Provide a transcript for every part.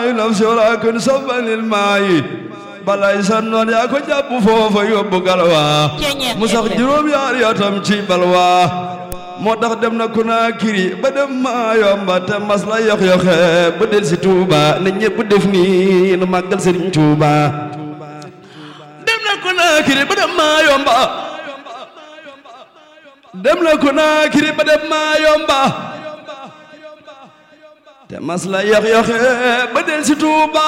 nafsi walakin sabanil maayi balay sannoon yaa ko jàpp foofa yóbbu galwa mu sax juróom yaari atam ci balwa moo tax dem na Konaakiri ba dem maa yomba te mas la yox-yoxe ba del si Tuuba na ñépp def ni nu màggal Sëriñ Tuuba dem na Konaakiri ba dem maa yomba dem na Konaakiri ba dem maa yomba te mas la yox-yoxe ba del si Tuuba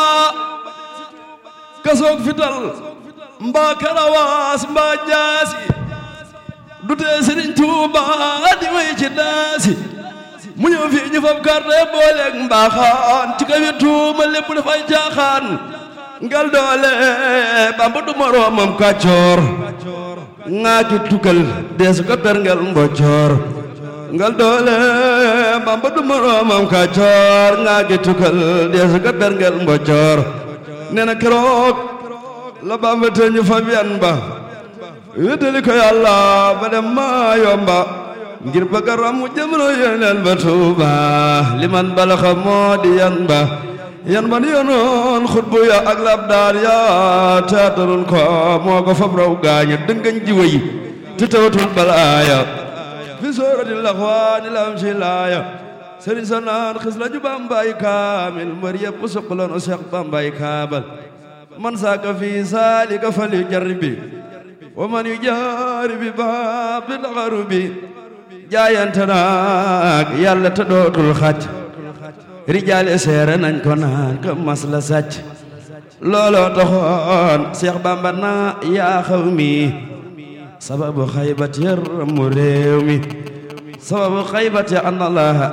kasoog fital mbaa karawaas mbaa jaasi du tee Sëriñ Tuuba di way ci daasi mu ñëw fii ñu fab karte booleeg mbaaxaan ci kaw yi tuuma lépp dafay jaaxaan ngal doole Bamba du moroomam kàccoor ngaa ki tukkal deesu ko perngel mboccoor ngal doole Bamba du moroomam kàccoor ngaa ki tukkal deesu ko perngel mboccoor nee na keroog la Bamba te ñu fab yan ba wéetali ko Yàlla ba dem maa yomba ngir bëgg a ramu jëmro yeneen ba Tuuba liman balaxa moo di yan ba ni yonoon xutbu ya ak labdaar ya teatarun ko moo ko fab raw gaaña dëngañ ji wëy te tawatul balaaya fi soorati laxwaani lam si laaya sëriñ sa naan xis la ju Bambaay kaamil mbër yëpp suqaloon o Seex Bambaay kaabal man saaka fi saalika fal yu jarribi wa man yu jaaribi baab bi taxarubi jaayante naag Yàlla te dootul xàcc rijaale seere nañ ko naan ko mas la sàcc looloo taxoon Seex Bamba na yaa xaw mi sababu xaybat yar mu réew mi sababu xaybat ya an Allah